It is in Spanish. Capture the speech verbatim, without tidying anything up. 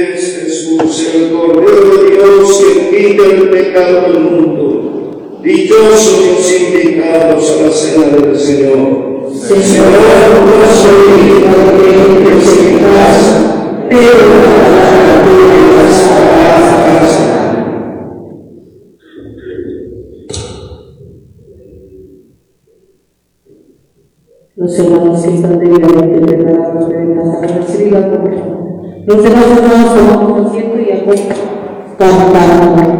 Jesús, el Cordero de Dios que quita el pecado del mundo. Dichosos los invitados a la cena del Señor. Señor, no soy digno de que entres en mi casa, pero una palabra tuya bastará a casa. Los hermanos que están debidamente preparados deben pasar a recibir la comunión. Los demás hermanos tomamos asiento y acompañamos.